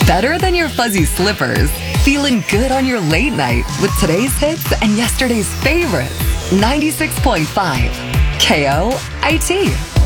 Better than your fuzzy slippers. Feeling good on your late night with today's hits and yesterday's favorites. 96.5 KOIT.